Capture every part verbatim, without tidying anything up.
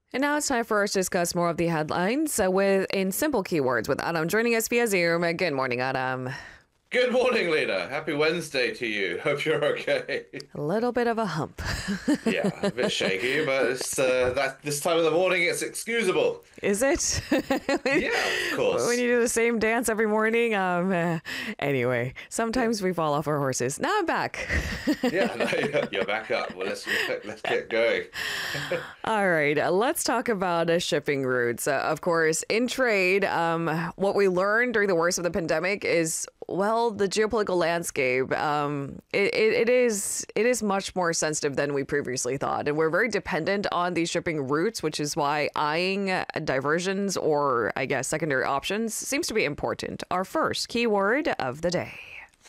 And now it's time for us to discuss more of the headlines uh, with in simple keywords with Adam joining us via Zoom. Good morning, Adam. Good morning, Lena. Happy Wednesday to you. Hope you're okay. A little bit of a hump. Yeah, a bit shaky, but it's uh, that this time of the morning it's excusable. Is it? Yeah, of course. When you do the same dance every morning. Um. Uh, anyway, sometimes we fall off our horses. Now I'm back. Yeah, no, you're back up. Well, let's let's get going. All right, uh, let's talk about uh, shipping routes. Uh, of course, in trade, um, what we learned during the worst of the pandemic is, well, the geopolitical landscape, um, it, it, it is it is much more sensitive than we previously thought. And we're very dependent on these shipping routes, which is why eyeing uh, diversions or, I guess, secondary options seems to be important. Our first keyword of the day.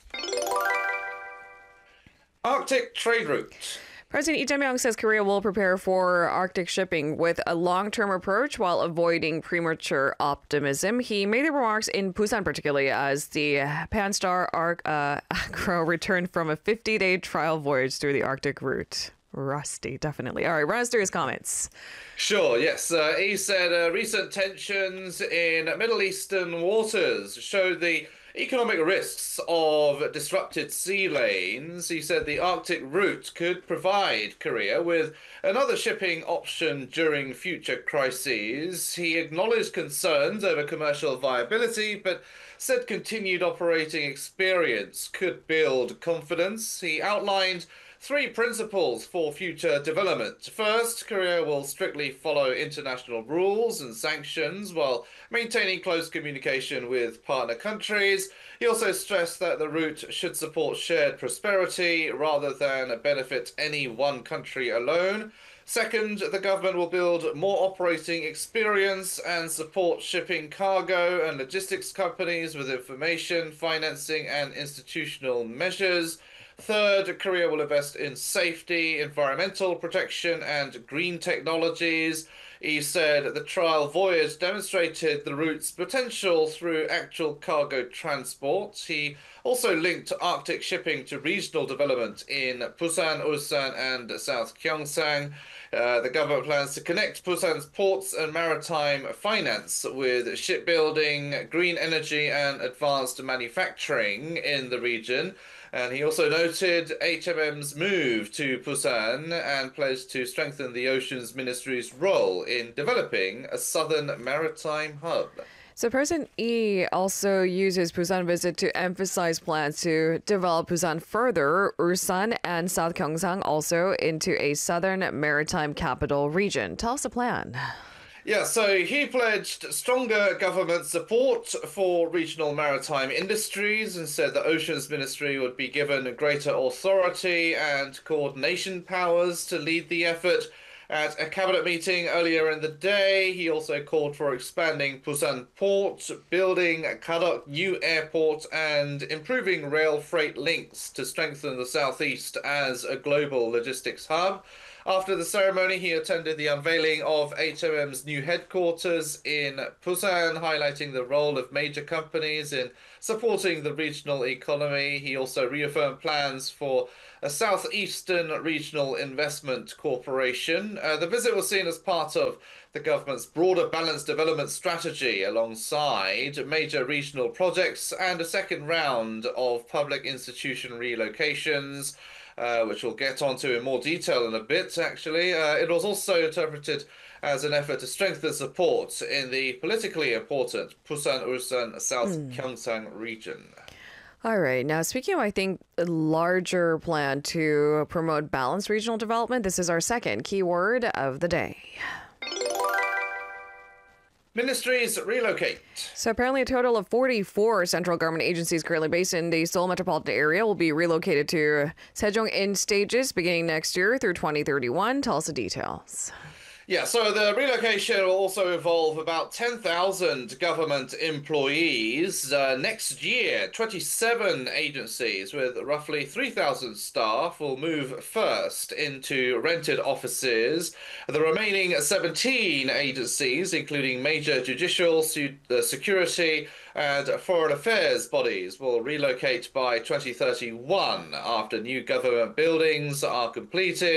Arctic trade route. President Lee Jae-myung says Korea will prepare for Arctic shipping with a long-term approach while avoiding premature optimism. He made the remarks in Busan, particularly as the Panstar Arc uh, Acro returned from a fifty-day trial voyage through the Arctic route. Rusty, definitely. All right, run us through his comments. Sure, yes. Uh, he said uh, recent tensions in Middle Eastern waters showed the economic risks of disrupted sea lanes. He said the Arctic route could provide Korea with another shipping option during future crises. He acknowledged concerns over commercial viability, but said continued operating experience could build confidence. He outlined three principles for future development. First, Korea will strictly follow international rules and sanctions while maintaining close communication with partner countries. He also stressed that the route should support shared prosperity rather than benefit any one country alone. Second, the government will build more operating experience and support shipping cargo and logistics companies with information, financing, and institutional measures. Third, Korea will invest in safety, environmental protection, and green technologies. He said the trial voyage demonstrated the route's potential through actual cargo transport. He also linked Arctic shipping to regional development in Busan, Ulsan, and South Gyeongsang. Uh, the government plans to connect Busan's ports and maritime finance with shipbuilding, green energy, and advanced manufacturing in the region. And he also noted H M M's move to Busan and pledged to strengthen the Oceans Ministry's role in developing a southern maritime hub. So President Lee also used his Busan visit to emphasize plans to develop Busan further, Ulsan and South Gyeongsang also into a southern maritime capital region. Tell us the plan. Yeah, so he pledged stronger government support for regional maritime industries and said the Oceans Ministry would be given greater authority and coordination powers to lead the effort. At a cabinet meeting earlier in the day, he also called for expanding Busan Port, building Kadok new airport, and improving rail freight links to strengthen the southeast as a global logistics hub. After the ceremony, he attended the unveiling of H M M's new headquarters in Busan, highlighting the role of major companies in supporting the regional economy. He also reaffirmed plans for a Southeastern Regional Investment Corporation. Uh, the visit was seen as part of the government's broader balanced development strategy alongside major regional projects and a second round of public institution relocations. Uh, which we'll get onto in more detail in a bit, actually. Uh, it was also interpreted as an effort to strengthen support in the politically important Busan, Ulsan, South mm. Gyeongsang region. All right. Now, speaking of, I think, a larger plan to promote balanced regional development, this is our second keyword of the day. Ministries relocate. So apparently a total of forty-four central government agencies currently based in the Seoul metropolitan area will be relocated to Sejong in stages beginning next year through twenty thirty-one. Tell us the details. Yeah, so the relocation will also involve about ten thousand government employees. Uh, next year, twenty-seven agencies with roughly three thousand staff will move first into rented offices. The remaining seventeen agencies, including major judicial, uh, security, and foreign affairs bodies, will relocate by twenty thirty-one after new government buildings are completed.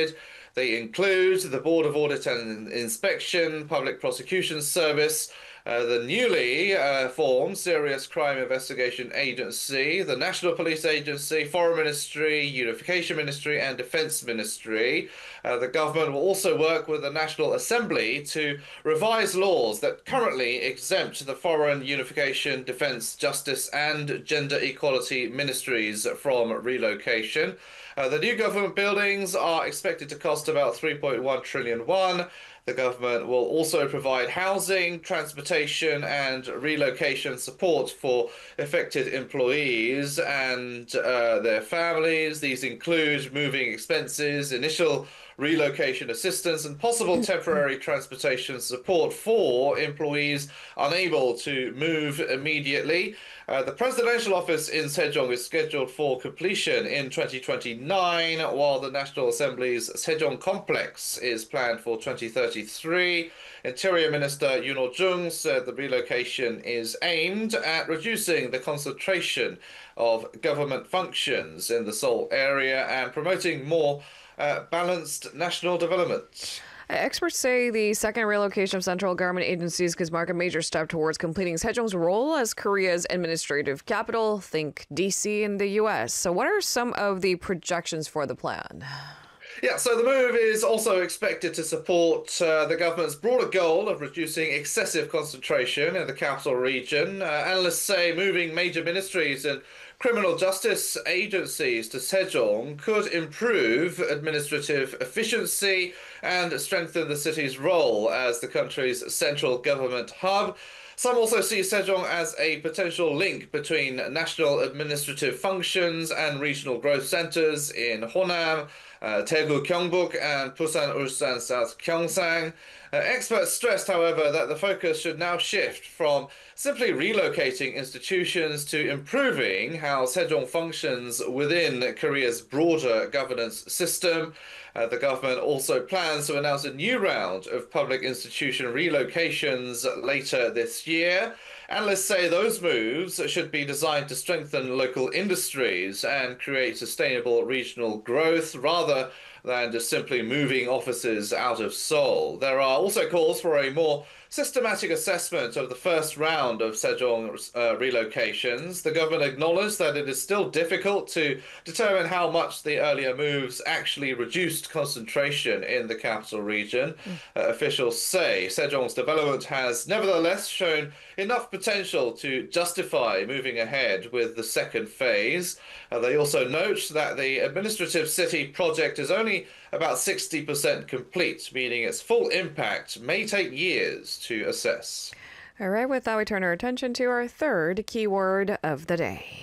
They include the Board of Audit and Inspection, Public Prosecution Service, uh, the newly uh, formed Serious Crime Investigation Agency, the National Police Agency, Foreign Ministry, Unification Ministry, and Defence Ministry. Uh, the government will also work with the National Assembly to revise laws that currently exempt the Foreign, Unification, Defence, Justice, and Gender Equality ministries from relocation. Uh, the new government buildings are expected to cost about three point one trillion won. The government will also provide housing, transportation, and relocation support for affected employees and uh, their families. These include moving expenses, initial relocation assistance, and possible temporary transportation support for employees unable to move immediately. Uh, the presidential office in Sejong is scheduled for completion in twenty twenty-nine, while the National Assembly's Sejong complex is planned for twenty thirty-three. Interior Minister Yoon Oh-jung said the relocation is aimed at reducing the concentration of government functions in the Seoul area and promoting more uh, balanced national development. Experts say the second relocation of central government agencies could mark a major step towards completing Sejong's role as Korea's administrative capital. Think D C in the U S. So what are some of the projections for the plan? Yeah, so the move is also expected to support uh, the government's broader goal of reducing excessive concentration in the capital region. Uh, analysts say moving major ministries and criminal justice agencies to Sejong could improve administrative efficiency and strengthen the city's role as the country's central government hub. Some also see Sejong as a potential link between national administrative functions and regional growth centers in Honam, uh, Daegu Gyeongbuk, and Busan Ulsan South Gyeongsang. Uh, experts stressed, however, that the focus should now shift from simply relocating institutions to improving how Sejong functions within Korea's broader governance system. Uh, the government also plans to announce a new round of public institution relocations later this year. Analysts say those moves should be designed to strengthen local industries and create sustainable regional growth rather than just simply moving offices out of Seoul. There are also calls for a more systematic assessment of the first round of Sejong uh, relocations. The government acknowledged that it is still difficult to determine how much the earlier moves actually reduced concentration in the capital region. Mm. Uh, officials say Sejong's development has nevertheless shown enough potential to justify moving ahead with the second phase. Uh, they also note that the administrative city project is only about sixty percent complete, meaning its full impact may take years to assess. All right, with that, we turn our attention to our third keyword of the day.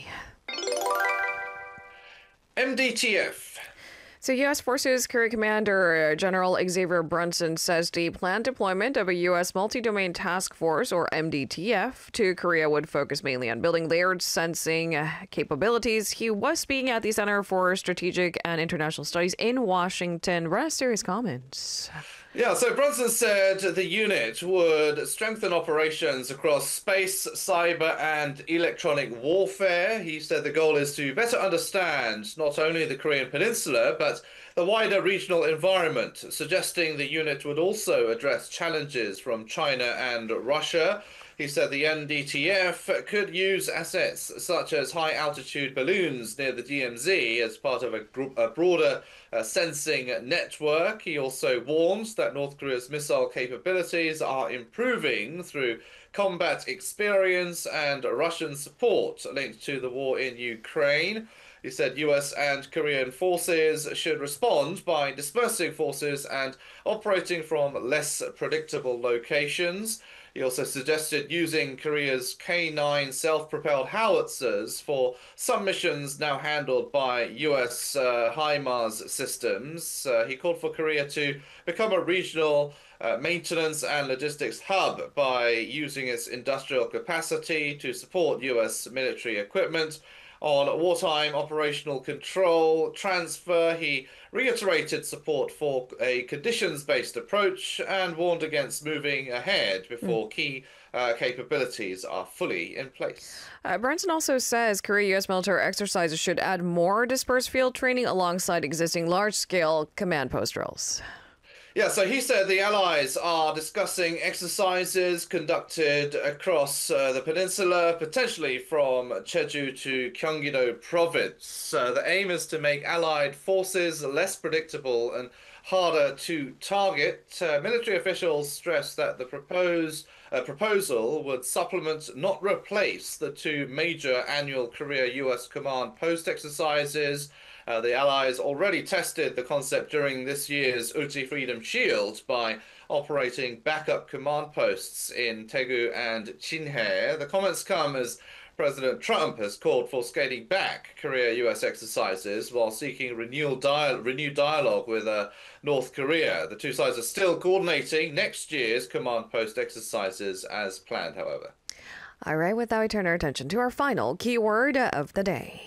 M D T F. So U S. Forces Korea Commander General Xavier Brunson says the planned deployment of a U S multi-domain task force, or M D T F, to Korea would focus mainly on building layered sensing capabilities. He was speaking at the Center for Strategic and International Studies in Washington. Rest are his comments. Yeah, so Brunson said the unit would strengthen operations across space, cyber, and electronic warfare. He said the goal is to better understand not only the Korean Peninsula, but the wider regional environment, suggesting the unit would also address challenges from China and Russia. He said the M D T F could use assets such as high-altitude balloons near the D M Z as part of a, group, a broader uh, sensing network. He also warns that North Korea's missile capabilities are improving through combat experience and Russian support linked to the war in Ukraine. He said U S and Korean forces should respond by dispersing forces and operating from less predictable locations. He also suggested using Korea's K nine self-propelled howitzers for some missions now handled by U S uh, HIMARS systems. Uh, he called for Korea to become a regional uh, maintenance and logistics hub by using its industrial capacity to support U S military equipment. on wartime operational control transfer. He reiterated support for a conditions-based approach and warned against moving ahead before key uh, capabilities are fully in place. Uh, Branson also says Korea U S military exercises should add more dispersed field training alongside existing large-scale command post drills. Yeah, so he said the allies are discussing exercises conducted across uh, the peninsula, potentially from Jeju to Gyeonggi-do province. Uh, the aim is to make allied forces less predictable and harder to target. Uh, military officials stress that the proposed uh, proposal would supplement, not replace, the two major annual Korea-U S command post exercises. Uh, the Allies already tested the concept during this year's Uchi Freedom Shield by operating backup command posts in Daegu and Jinhae. The comments come as President Trump has called for scaling back Korea-U S exercises while seeking renewed, dia- renewed dialogue with uh, North Korea. The two sides are still coordinating next year's command post exercises as planned, however. All right, with that, we turn our attention to our final keyword of the day.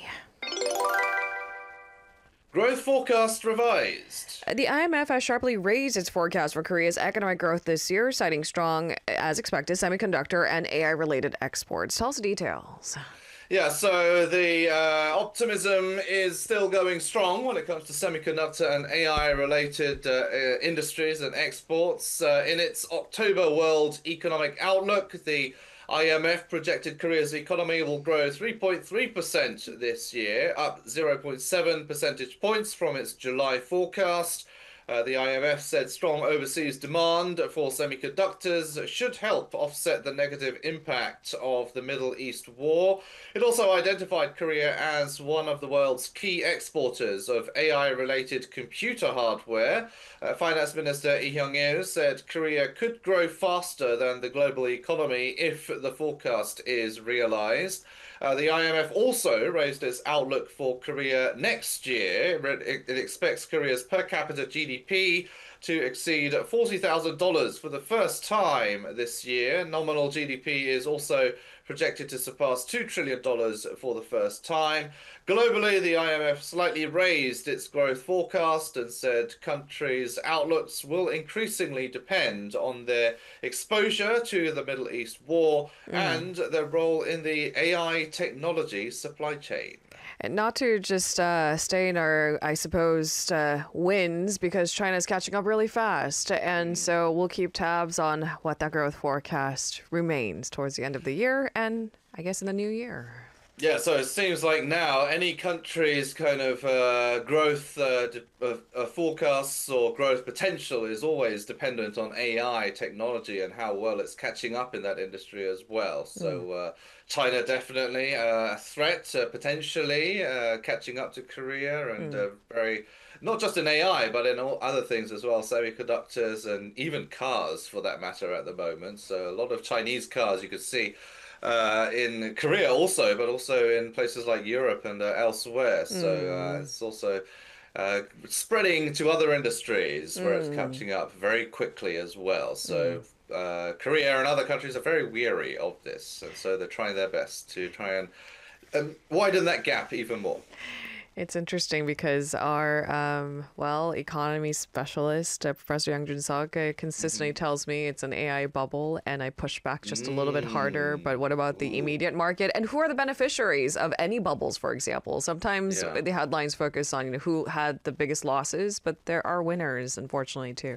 Growth forecast revised. The I M F has sharply raised its forecast for Korea's economic growth this year, citing strong, as expected, semiconductor and A I-related exports. Tell us the details. Yeah, so the uh, optimism is still going strong when it comes to semiconductor and A I-related uh, uh, industries and exports. Uh, in its October World Economic Outlook, the I M F projected Korea's economy will grow three point three percent this year, up zero point seven percentage points from its July forecast. Uh, the I M F said strong overseas demand for semiconductors should help offset the negative impact of the Middle East war. It also identified Korea as one of the world's key exporters of A I-related computer hardware. Uh, Finance Minister Lee Hyung-il said Korea could grow faster than the global economy if the forecast is realized. Uh, the I M F also raised its outlook for Korea next year. It, it expects Korea's per capita G D P to exceed forty thousand dollars for the first time this year. Nominal G D P is also projected to surpass two trillion dollars for the first time. Globally, the I M F slightly raised its growth forecast and said countries' outlooks will increasingly depend on their exposure to the Middle East war mm. and their role in the A I technology supply chain. And not to just uh, stay in our, I suppose, uh, wins, because China's catching up really fast. And so we'll keep tabs on what that growth forecast remains towards the end of the year and I guess in the new year. Yeah, so it seems like now any country's kind of uh, growth uh, uh, uh, forecasts or growth potential is always dependent on A I technology and how well it's catching up in that industry as well. So uh, China definitely a threat, uh, potentially uh, catching up to Korea and mm. uh, very, not just in A I, but in all other things as well, semiconductors and even cars for that matter at the moment. So a lot of Chinese cars you could see Uh, in Korea also, but also in places like Europe and uh, elsewhere. So uh, it's also uh, spreading to other industries where mm. it's catching up very quickly as well. So mm. uh, Korea and other countries are very weary of this, and so they're trying their best to try and um, widen that gap even more. It's interesting because our, um, well, economy specialist, uh, Professor Yang Jun-suk, uh, consistently mm-hmm. tells me it's an A I bubble, and I push back just mm. a little bit harder. But what about the immediate market? And who are the beneficiaries of any bubbles, for example? Sometimes yeah. the headlines focus on, you know, who had the biggest losses, but there are winners, unfortunately, too.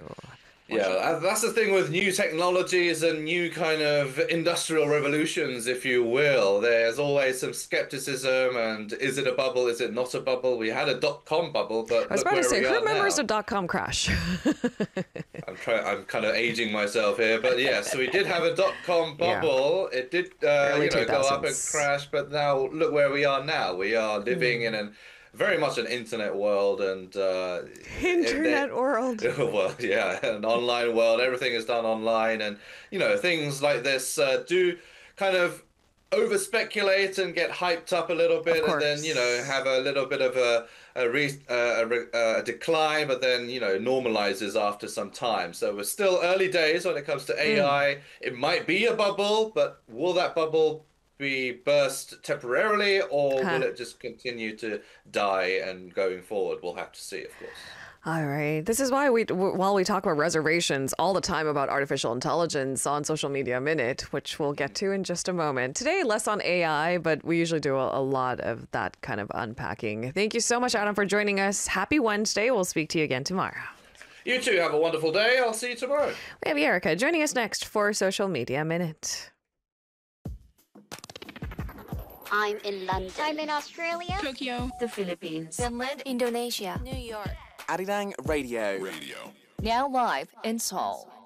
Yeah, that's the thing with new technologies and new kind of industrial revolutions, if you will. There's always some skepticism, and is it a bubble? Is it not a bubble? We had a dot-com bubble, but I was about to say, who remembers the dot-com crash? I'm trying. I'm kind of aging myself here, but yeah. So we did have a dot-com bubble. Yeah. It did, uh, you know, go up and crash, but now look where we are now. We are living mm. in an very much an internet world and uh, internet it, world. Well, yeah, an online world. Everything is done online, and you know things like this uh, do kind of over speculate and get hyped up a little bit, and then you know have a little bit of a a, re, uh, a, re, uh, a decline, but then you know normalizes after some time. So we're still early days when it comes to A I. Mm. It might be a bubble, but will that bubble be burst temporarily, or Huh. will it just continue to die and going forward? We'll have to see, of course. All right. This is why we, w- while we talk about reservations all the time about artificial intelligence on Social Media Minute, which we'll get to in just a moment. Today, less on A I, but we usually do a, a lot of that kind of unpacking. Thank you so much, Adam, for joining us. Happy Wednesday. We'll speak to you again tomorrow. You two have a wonderful day. I'll see you tomorrow. We have Erica joining us next for Social Media Minute. I'm in London. I'm in Australia. Tokyo. The Philippines. Finland. Indonesia. New York. Arirang Radio. Now live in Seoul.